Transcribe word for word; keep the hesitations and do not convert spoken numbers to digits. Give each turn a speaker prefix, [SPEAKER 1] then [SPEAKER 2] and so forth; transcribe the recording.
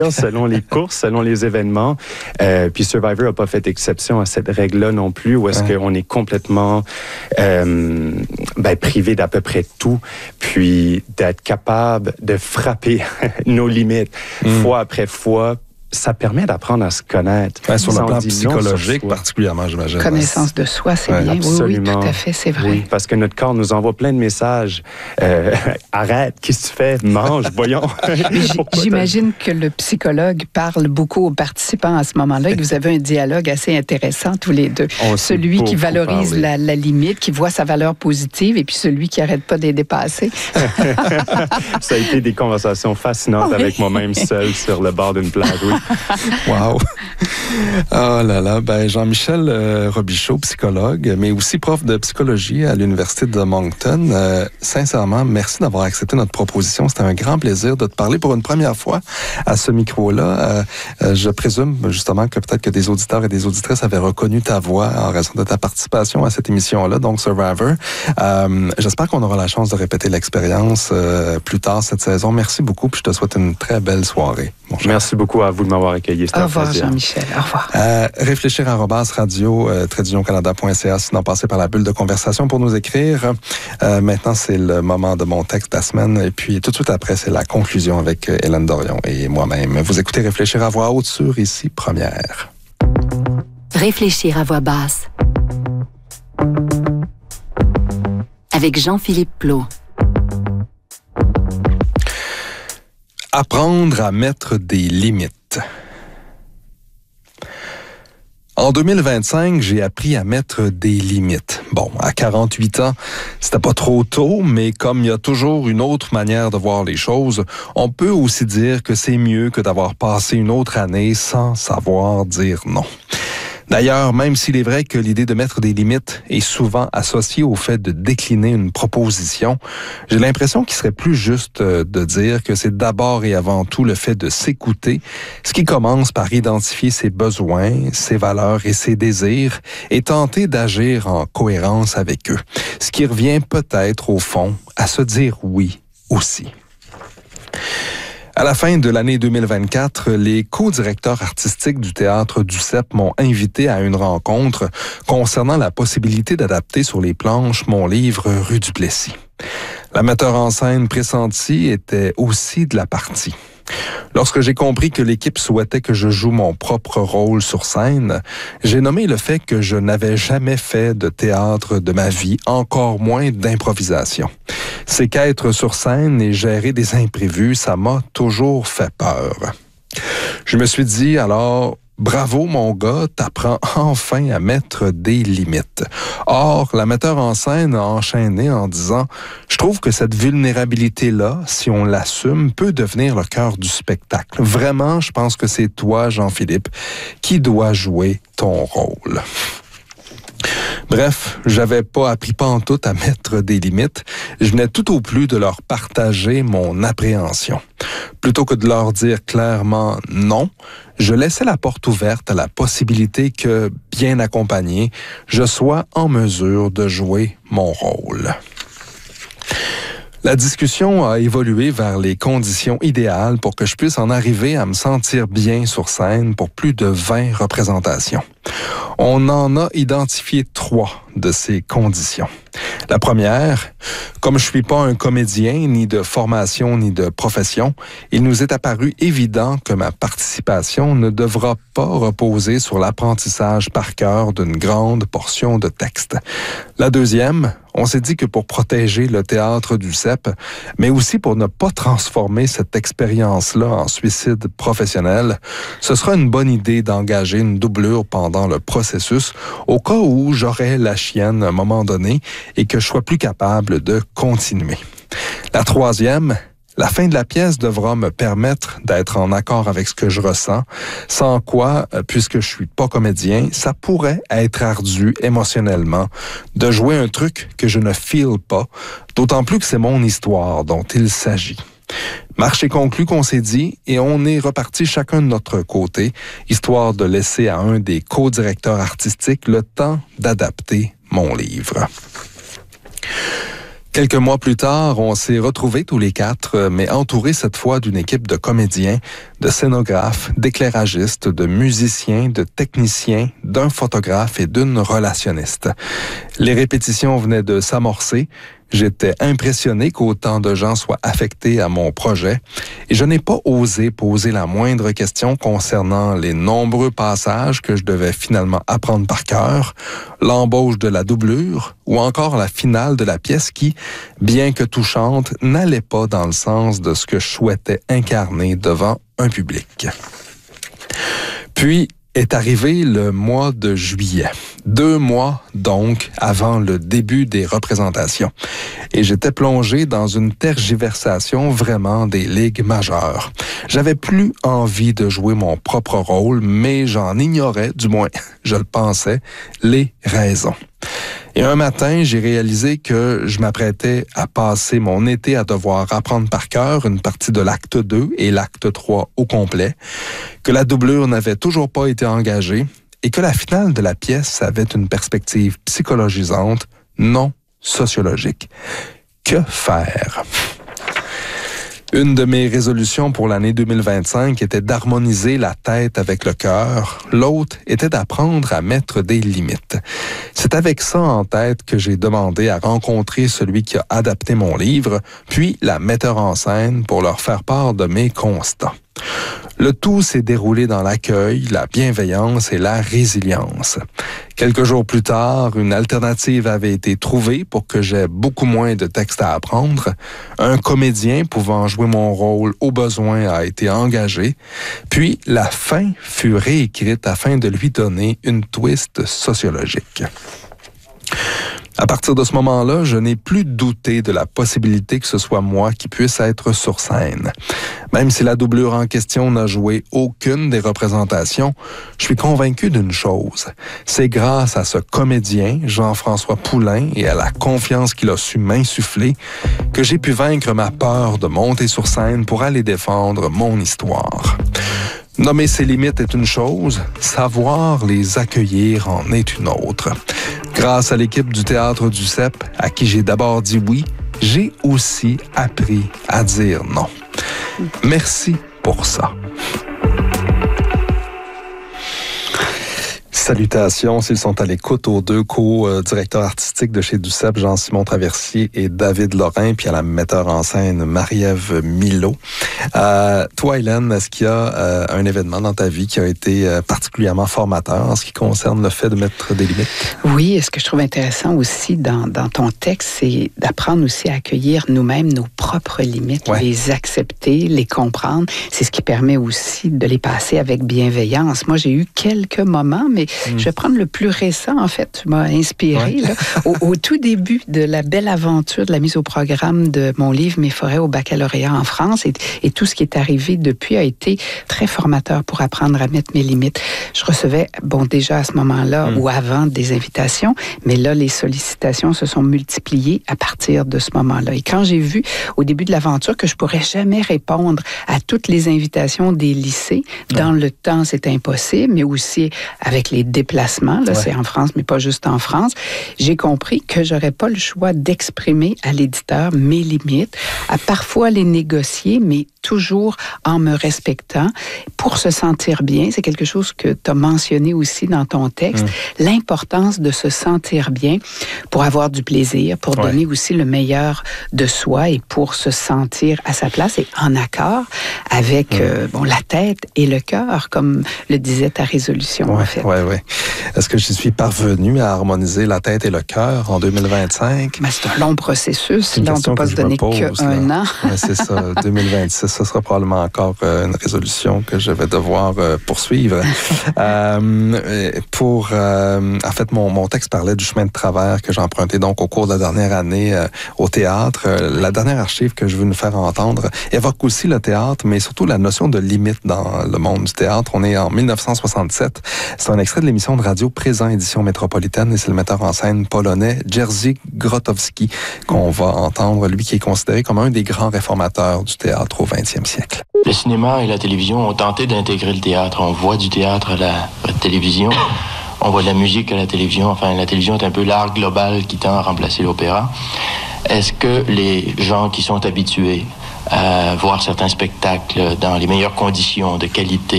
[SPEAKER 1] selon les courses, selon les événements. Euh, puis Survivor n'a pas fait exception à cette règle-là non plus, où est-ce ouais. qu'on est complètement euh, ben, privé d'à peu près tout, puis d'être capable de frapper nos limites mm. fois après fois. Ça permet d'apprendre à se connaître.
[SPEAKER 2] Ouais, sur le plan psychologique, particulièrement, j'imagine.
[SPEAKER 3] Connaissance de soi, c'est ouais, bien.
[SPEAKER 1] Absolument.
[SPEAKER 3] Oui, oui, tout à fait, c'est vrai.
[SPEAKER 1] Oui, parce que notre corps nous envoie plein de messages. Euh, arrête, qu'est-ce que tu fais? Mange, voyons.
[SPEAKER 3] J'imagine que le psychologue parle beaucoup aux participants à ce moment-là et que vous avez un dialogue assez intéressant tous les deux. On celui qui valorise la, la limite, qui voit sa valeur positive, et puis celui qui n'arrête pas de les dépasser.
[SPEAKER 1] Ça a été des conversations fascinantes oui. avec moi-même seul sur le bord d'une plage, oui.
[SPEAKER 2] Wow! Oh là là, ben Jean-Michel euh, Robichaud, psychologue, mais aussi prof de psychologie à l'Université de Moncton. Euh, sincèrement, merci d'avoir accepté notre proposition. C'était un grand plaisir de te parler pour une première fois à ce micro-là. Euh, euh, je présume justement que peut-être que des auditeurs et des auditrices avaient reconnu ta voix en raison de ta participation à cette émission-là, donc Survivor. Euh, j'espère qu'on aura la chance de répéter l'expérience euh, plus tard cette saison. Merci beaucoup, puis je te souhaite une très belle soirée.
[SPEAKER 1] Merci beaucoup à vous de m'avoir accueilli.
[SPEAKER 3] Au revoir, Jean-Michel. Au revoir.
[SPEAKER 2] Euh, réfléchir arobase radio euh, trait canada point c a, sinon passer par la bulle de conversation pour nous écrire. Euh, maintenant, c'est le moment de mon texte de la semaine. Et puis, tout de suite après, c'est la conclusion avec euh, Hélène Dorion et moi-même. Vous écoutez Réfléchir à voix haute sur Ici Première.
[SPEAKER 4] Réfléchir à voix basse. Avec Jean-Philippe Plot.
[SPEAKER 2] Apprendre à mettre des limites. En deux mille vingt-cinq, j'ai appris à mettre des limites. Bon, à quarante-huit ans, c'était pas trop tôt, mais comme il y a toujours une autre manière de voir les choses, on peut aussi dire que c'est mieux que d'avoir passé une autre année sans savoir dire non. D'ailleurs, même s'il est vrai que l'idée de mettre des limites est souvent associée au fait de décliner une proposition, j'ai l'impression qu'il serait plus juste de dire que c'est d'abord et avant tout le fait de s'écouter, ce qui commence par identifier ses besoins, ses valeurs et ses désirs et tenter d'agir en cohérence avec eux, ce qui revient peut-être au fond à se dire oui aussi. À la fin de l'année deux mille vingt-quatre, les co-directeurs artistiques du théâtre du C E P m'ont invité à une rencontre concernant la possibilité d'adapter sur les planches mon livre Rue du Plessis. La metteur en scène pressentie était aussi de la partie. Lorsque j'ai compris que l'équipe souhaitait que je joue mon propre rôle sur scène, j'ai nommé le fait que je n'avais jamais fait de théâtre de ma vie, encore moins d'improvisation. C'est qu'être sur scène et gérer des imprévus, ça m'a toujours fait peur. Je me suis dit alors, bravo mon gars, t'apprends enfin à mettre des limites. Or, la metteur en scène a enchaîné en disant « Je trouve que cette vulnérabilité-là, si on l'assume, peut devenir le cœur du spectacle. Vraiment, je pense que c'est toi, Jean-Philippe, qui dois jouer ton rôle. » Bref, j'avais pas appris pantoute à mettre des limites. Je venais tout au plus de leur partager mon appréhension. Plutôt que de leur dire clairement non, je laissais la porte ouverte à la possibilité que, bien accompagné, je sois en mesure de jouer mon rôle. La discussion a évolué vers les conditions idéales pour que je puisse en arriver à me sentir bien sur scène pour plus de vingt représentations. On en a identifié trois de ces conditions. La première, comme je suis pas un comédien, ni de formation, ni de profession, il nous est apparu évident que ma participation ne devra pas reposer sur l'apprentissage par cœur d'une grande portion de texte. La deuxième, on s'est dit que pour protéger le théâtre du C E P, mais aussi pour ne pas transformer cette expérience-là en suicide professionnel, ce sera une bonne idée d'engager une doublure pendant le processus au cas où j'aurais la chienne à un moment donné et que je sois plus capable de continuer. La troisième, la fin de la pièce devra me permettre d'être en accord avec ce que je ressens, sans quoi, puisque je suis pas comédien, ça pourrait être ardu émotionnellement de jouer un truc que je ne feel pas, d'autant plus que c'est mon histoire dont il s'agit. Marché conclu qu'on s'est dit, et on est reparti chacun de notre côté, histoire de laisser à un des co-directeurs artistiques le temps d'adapter mon livre. Quelques mois plus tard, on s'est retrouvés tous les quatre, mais entourés cette fois d'une équipe de comédiens, de scénographes, d'éclairagistes, de musiciens, de techniciens, d'un photographe et d'une relationniste. Les répétitions venaient de s'amorcer. J'étais impressionné qu'autant de gens soient affectés à mon projet et je n'ai pas osé poser la moindre question concernant les nombreux passages que je devais finalement apprendre par cœur, l'embauche de la doublure ou encore la finale de la pièce qui, bien que touchante, n'allait pas dans le sens de ce que je souhaitais incarner devant un public. Puis, est arrivé le mois de juillet. Deux mois, donc, avant le début des représentations. Et j'étais plongé dans une tergiversation vraiment des ligues majeures. J'avais plus envie de jouer mon propre rôle, mais j'en ignorais, du moins, je le pensais, les raisons. Et un matin, j'ai réalisé que je m'apprêtais à passer mon été à devoir apprendre par cœur une partie de l'acte deux et l'acte trois au complet, que la doublure n'avait toujours pas été engagée et que la finale de la pièce avait une perspective psychologisante, non sociologique. Que faire? Une de mes résolutions pour l'année deux mille vingt-cinq était d'harmoniser la tête avec le cœur. L'autre était d'apprendre à mettre des limites. C'est avec ça en tête que j'ai demandé à rencontrer celui qui a adapté mon livre, puis la metteur en scène pour leur faire part de mes constats. Le tout s'est déroulé dans l'accueil, la bienveillance et la résilience. Quelques jours plus tard, une alternative avait été trouvée pour que j'aie beaucoup moins de textes à apprendre. Un comédien pouvant jouer mon rôle au besoin a été engagé. Puis, la fin fut réécrite afin de lui donner une twist sociologique. À partir de ce moment-là, je n'ai plus douté de la possibilité que ce soit moi qui puisse être sur scène. Même si la doublure en question n'a joué aucune des représentations, je suis convaincu d'une chose. C'est grâce à ce comédien, Jean-François Poulain, et à la confiance qu'il a su m'insuffler, que j'ai pu vaincre ma peur de monter sur scène pour aller défendre mon histoire. Nommer ses limites est une chose, savoir les accueillir en est une autre. Grâce à l'équipe du Théâtre du C E P, à qui j'ai d'abord dit oui, j'ai aussi appris à dire non. Merci pour ça. Salutations, s'ils sont à l'écoute aux deux co-directeurs artistiques de chez Duceppe, Jean-Simon Traversier et David Lorrain, puis à la metteur en scène Marie-Ève Milot. Euh, toi, Hélène, est-ce qu'il y a euh, un événement dans ta vie qui a été euh, particulièrement formateur en ce qui concerne le fait de mettre des limites?
[SPEAKER 3] Oui, et ce que je trouve intéressant aussi dans, dans ton texte, c'est d'apprendre aussi à accueillir nous-mêmes nos propres limites, ouais. Les accepter, les comprendre. C'est ce qui permet aussi de les passer avec bienveillance. Moi, j'ai eu quelques moments, mais Mmh. je vais prendre le plus récent, en fait. Tu m'as inspiré. Ouais. Là, au, au tout début de la belle aventure de la mise au programme de mon livre « Mes forêts au baccalauréat en France ». Et, et tout ce qui est arrivé depuis a été très formateur pour apprendre à mettre mes limites. Je recevais, bon, déjà à ce moment-là mmh. ou avant, des invitations, mais là, les sollicitations se sont multipliées à partir de ce moment-là. Et quand j'ai vu, au début de l'aventure, que je pourrais jamais répondre à toutes les invitations des lycées, mmh. dans le temps, c'est impossible, mais aussi avec les déplacements, là, ouais. c'est en France, mais pas juste en France, j'ai compris que j'aurais pas le choix d'exprimer à l'éditeur mes limites, à parfois les négocier, mais toujours en me respectant pour se sentir bien. C'est quelque chose que tu as mentionné aussi dans ton texte, mmh. l'importance de se sentir bien pour avoir du plaisir, pour ouais. donner aussi le meilleur de soi et pour se sentir à sa place et en accord avec mmh. euh, bon, la tête et le cœur, comme le disait ta résolution,
[SPEAKER 2] ouais,
[SPEAKER 3] en fait.
[SPEAKER 2] Ouais, ouais. Est-ce que je suis parvenu à harmoniser la tête et le cœur en deux mille vingt-cinq?
[SPEAKER 3] Mais c'est un long processus. Là, on ne peut pas se donner qu'un an.
[SPEAKER 2] Ouais, c'est ça. deux mille vingt-six, ce sera probablement encore euh, une résolution que je vais devoir euh, poursuivre. euh, pour, euh, en fait, mon, mon texte parlait du chemin de travers que j'ai emprunté donc au cours de la dernière année euh, au théâtre. Euh, la dernière archive que je veux nous faire entendre évoque aussi le théâtre, mais surtout la notion de limite dans le monde du théâtre. On est en mille neuf cent soixante-sept. C'est un extrait de l'émission de radio Présent Édition Métropolitaine et c'est le metteur en scène polonais Jerzy Grotowski qu'on va entendre, lui qui est considéré comme un des grands réformateurs du théâtre au vingtième siècle.
[SPEAKER 5] Le cinéma et la télévision ont tenté d'intégrer le théâtre. On voit du théâtre à la, à la télévision, on voit de la musique à la télévision. Enfin, la télévision est un peu l'art global qui tend à remplacer l'opéra. Est-ce que les gens qui sont habitués à voir certains spectacles dans les meilleures conditions de qualité